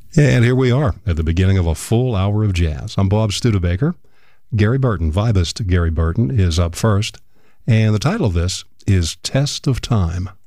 And here we are at the beginning of a full hour of jazz. I'm Bob Studebaker. Gary Burton, vibist Gary Burton, is up first. And the title of this is Test of Time.